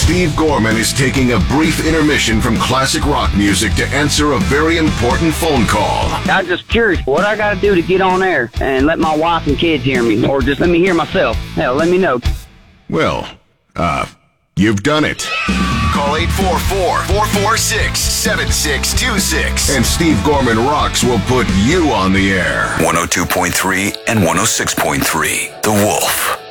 Steve Gorman is taking a brief intermission from classic rock music to answer a very important phone call. I'm just curious what I got to do to get on air and let my wife and kids hear me, or just let me hear myself. Hell, let me know. Well, you've done it. Call 844-446-7626. And Steve Gorman Rocks will put you on the air. 102.3 and 106.3. The Wolf.